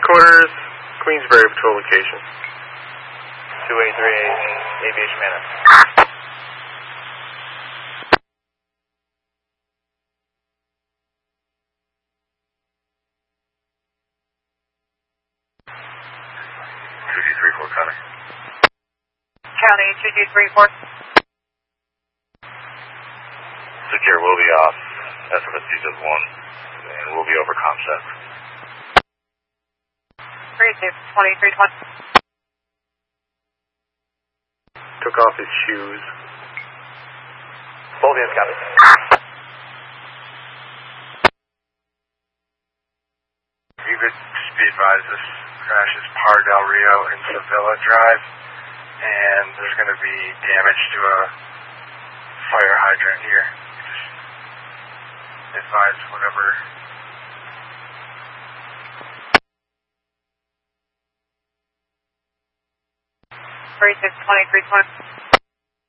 headquarters, Queensbury Patrol location. 2838, Aviation Manor. County 2234. Secure will be off. SFSC does 1, and we'll be over ComSec. 2320. Took off his shoes. Both hands copy. You could just be advised this crash is Par del Rio and Sevilla Drive, and there's going to be damage to a fire hydrant here. Just advise whatever. 362320.